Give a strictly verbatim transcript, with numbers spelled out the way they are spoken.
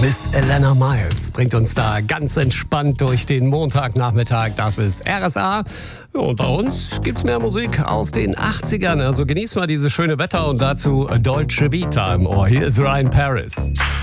Miss Elena Miles bringt uns da ganz entspannt durch den Montagnachmittag. Das ist R S A. Ja, und bei uns gibt's mehr Musik aus den achtzigern. Also genießt mal dieses schöne Wetter und dazu Dolce Vita im Ohr. Hier ist Ryan Paris.